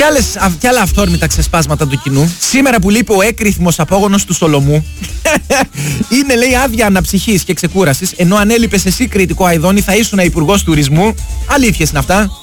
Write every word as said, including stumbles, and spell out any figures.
Και, άλλες, και άλλα αυθόρμητα ξεσπάσματα του κοινού. Σήμερα που λείπει ο έκρηθμος απόγονος του Σολομού. Είναι, λέει, άδεια αναψυχής και ξεκούρασης. Ενώ αν έλειπες εσύ, κριτικό Αηδόνη, θα ήσουν υπουργός τουρισμού. Αλήθειες είναι αυτά.